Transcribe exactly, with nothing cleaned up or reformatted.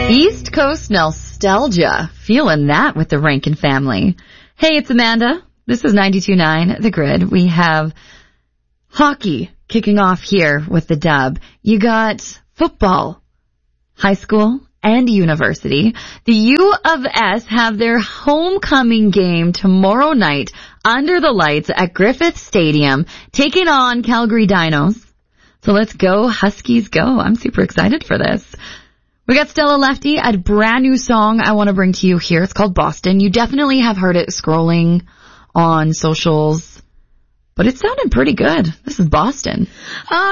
East Coast nostalgia. Feeling that with the Rankin family. Hey, it's Amanda. This is ninety-two point nine The Grid. We have hockey kicking off here with the dub. You got football, high school, and university. The U of S have their homecoming game tomorrow night under the lights at Griffith Stadium, taking on Calgary Dinos. So let's go, Huskies, go. I'm super excited for this. We got Stella Lefty, a brand new song I want to bring to you here. It's called Boston. You definitely have heard it scrolling on socials, but it sounded pretty good. This is Boston. Uh,